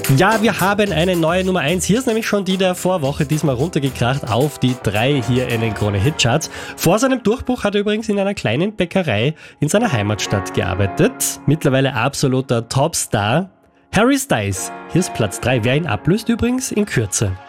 Ja, wir haben eine neue Nummer 1. Hier ist nämlich schon die der Vorwoche, diesmal runtergekracht auf die 3 hier in den Krone-Hitcharts. Vor seinem Durchbruch hat er übrigens in einer kleinen Bäckerei in seiner Heimatstadt gearbeitet. Mittlerweile absoluter Topstar. Harry Styles, hier ist Platz 3. Wer ihn ablöst übrigens in Kürze.